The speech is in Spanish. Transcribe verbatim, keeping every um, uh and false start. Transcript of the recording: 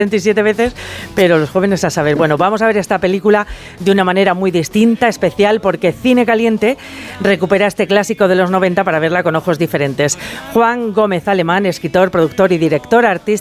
veintisiete veces, pero los jóvenes a saber. Bueno, vamos a ver esta película de una manera muy distinta, especial, porque Cine Caliente recupera este clásico de los noventa para verla con ojos diferentes. Juan Gómez Alemán, escritor, productor y director artístico